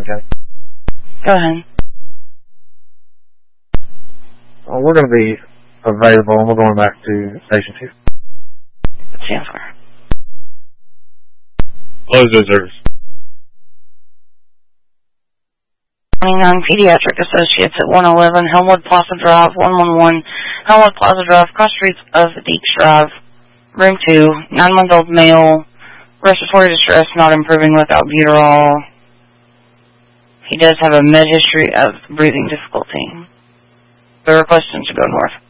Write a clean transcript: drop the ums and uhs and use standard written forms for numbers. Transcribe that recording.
okay? Go ahead. Well, we're going to be available, and we're going back to Station 2. Chancellor. Close the service. 29 Pediatric Associates at 111 Helmwood Plaza Drive, 111 Helmwood Plaza Drive, cross streets of Deeks Drive, room 2, 9-month-old male, respiratory distress, not improving with albuterol. He does have a med history of breathing difficulty. They're requesting to go north.